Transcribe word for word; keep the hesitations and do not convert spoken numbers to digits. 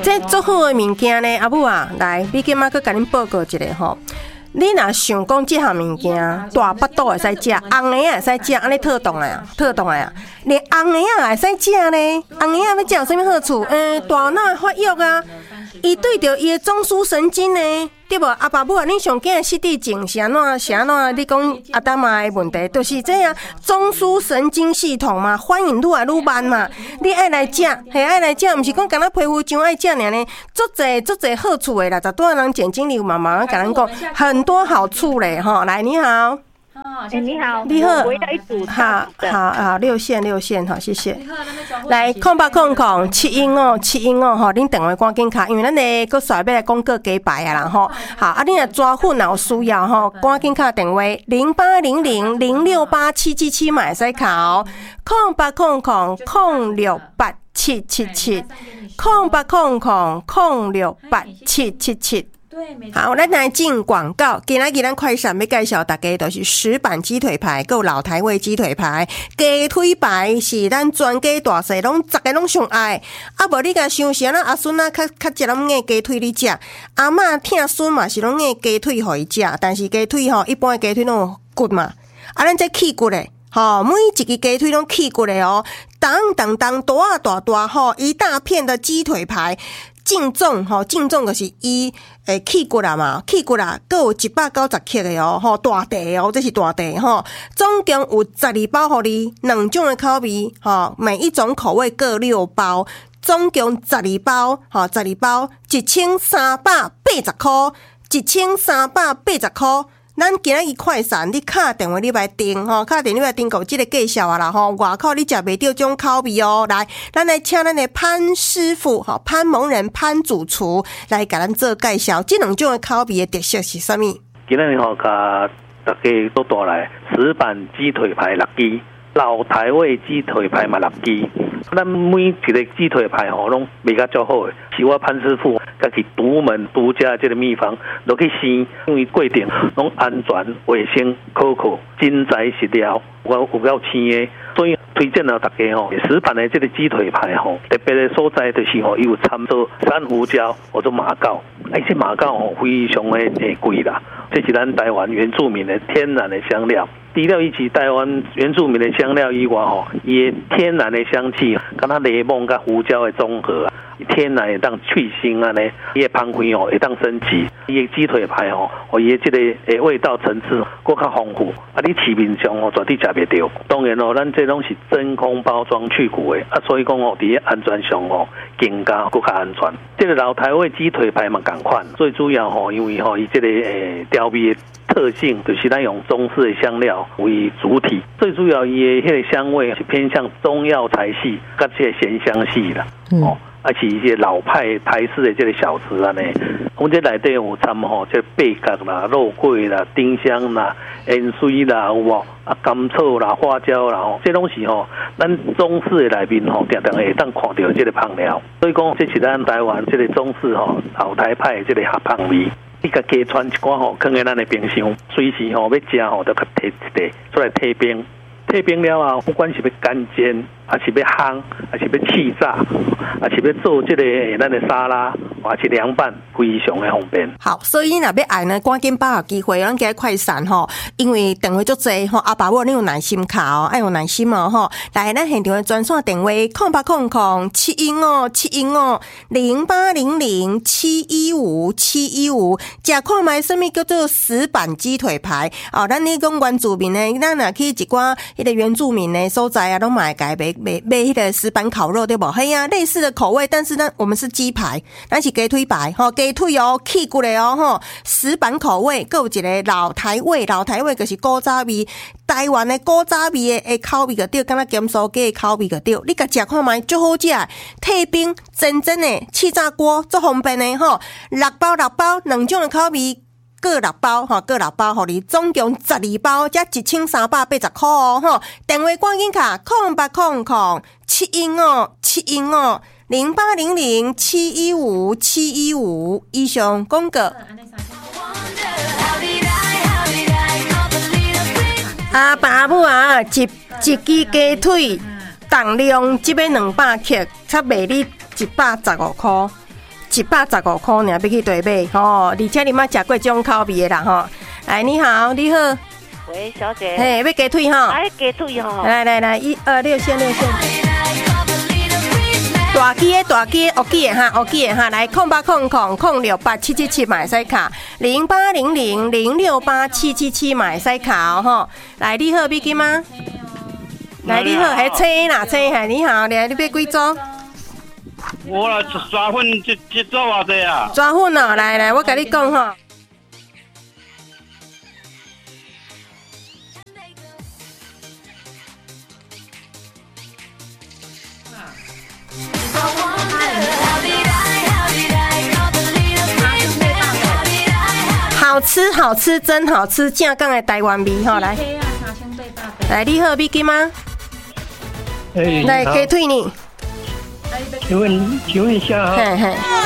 这足好的物件呢，阿母啊，来，你今仔佮甲恁报告一下吼。你若想讲这项物件，大巴肚会使食，红蚵仔会使食，安尼特冻啊，特冻啊，连红蚵仔会使食呢。红蚵仔要食有啥物好处？嗯、呃，大脑发育啊，伊对着伊的中枢神经呢，对无？阿爸母啊，恁上惊的失智症是安怎？是安怎？你讲阿达妈的问题，就是这样，中枢神经系统嘛，反应愈来愈慢嘛。你爱来食，系爱来食，毋是讲干那皮肤上爱食尔呢，足侪足侪好处的啦。十多人简经理慢慢甲咱讲，很多好处嘞吼。来，你好。 哎、欸，你好， 你好， 我要一组好好好，六线六线，好，谢谢。来，空八空空七音哦，七音哦，吼，恁电话赶紧卡，因为咱咧个甩要来讲个几排啊啦吼。好，啊，恁若抓混有需要吼，赶紧卡电话零八零零零六八七七七嘛会使卡哦，空八空空空六八七七七，空八空空空六八七七七。好，咱来进广告。今仔日咱快闪要介绍大家，就是石板鸡腿排，还有老台味鸡腿排、鸡腿排是咱全家大细拢逐个拢上爱。啊，无你甲想是安那阿孙啊，较较食拢硬鸡腿你食，阿嬷疼孙嘛是拢硬鸡腿互伊食，但是鸡腿吼，一般的鸡腿拢有骨嘛，啊，咱这去骨诶。吼，每一支鸡腿拢去骨诶哦，当当当大啊大大吼，一大片的鸡腿排。净重吼，净重就是伊诶去骨啦嘛，去骨啦，各有一百九十克的哦，吼大地哦，这是大地吼，总共有十二包互你，两种的口味吼，每一种口味各六包，总共十二包，吼十二包，一千三百八十块，一千三百八十块。咱今仔日快闪，你敲电话你来订吼，敲电话你来订购即个介绍啊啦吼，外口你食袂到种口味哦。来，咱来请咱的潘师傅吼，潘蒙人潘主厨来甲咱做介绍，即两种的口味的特色是啥物？ 今日吼，甲大家都带来石板鸡腿排六支，老台味鸡腿排嘛六支。咱每一个鸡腿排吼，拢卖甲足好诶，是我潘师傅家己独门独家这个秘方，落去生，因为过程拢安全、卫生、可靠、真材实料，我有够青的，所以推荐了大家吼，石板的这个鸡腿排吼，特别的所在就是吼，有掺做珊瑚礁或者马告，而且马告吼非常的诶贵啦，这是咱台湾原住民的天然的香料。除了伊是台湾原住民的香料以外吼，伊的天然的香气，跟它柠檬跟胡椒的综合啊，天然会当去腥啊呢，伊的香气哦会当升级，伊的鸡腿排哦，哦伊的这个诶味道层次更较丰富，啊你市面上哦绝对食袂到。当然哦，咱这拢是真空包装去骨的啊，所以讲哦，伫安全上哦更加更较安全。这个老台味鸡腿排嘛同款，最主要吼，因为吼伊这个诶调味的特性就是咱用中式的香料为主体，最主要伊的迄个香味是偏向中药材系，甲这个咸香系啦，哦。而且一些老派台式的这个小吃啊呢，我们这内底有掺吼，这贝角啦、肉桂啦、丁香啦、盐水啦，有无啊甘草啦、花椒啦，吼，这东西吼，咱中式的内面吼，常常会当看到这个香料，所以讲这是咱台湾这个中式吼老台派的这个合香味。你甲加穿一寡吼，放在咱的冰箱，随时吼要食吼，就甲摕一块出来退冰。退冰了啊，不管是要干煎，还是要烘，还是要气炸，还是要做这个咱的沙拉，还是凉拌，非常的方便。 好，所以若要爱呢，赶紧把握机会，咱加快闪吼，因为电话足济吼，阿爸母你有耐心卡哦，爱有耐心哦吼。来，咱现场的专线电话空八空空七一五七一五零八零零七一五七一五，食看卖什么叫做石板鸡腿排哦？咱呢讲原住民呢，咱若去一寡迄个原住民的所在啊，拢买改买买买迄个石板烤肉对不？嘿呀、啊，类似的口味，但是呢，我们是鸡排，咱是鸡腿排吼，鸡腿哦，去骨的哦吼，石板口味，还有一个老台味，老台味就是古早味，台湾的古早味的口味个对，敢若咸酥鸡的口味个对，你甲食看卖最好食，退冰真真的气炸锅最方便的吼，六包六包两种的口味。各六包吼，各六包，互你总共十二包，才一千三百八十块哦吼！电话赶紧卡空八空空七一五七一五零八零零七一五七一五以上广告。阿爸母啊，一一支鸡腿重量即要两百克，才卖你一百十五块。 一百十五块呢，要去对买吼，而且你莫食过这种口味的啦吼。来，你好，你好。 喂，小姐。 嘿，要鸡腿哈？ 哎，鸡腿哈。 来来来，一二六线六线。大机的大机的，黑机的哈，黑机的哈，来空八空空空六八七七七买西卡，零八零零零六八七七七买西卡哦吼。来，你好，美金吗？来，你好，还车啦车，嘿，你好，来，你要几组？ 我来抓粉，一一组偌济啊？ 抓粉哦，来来，我甲你讲吼。好吃，好吃，真好吃，正港的台湾味吼！来，来，你好，美金吗？ 哎， 来鸡腿呢？ 请问，请问一下哈， 嘿嘿，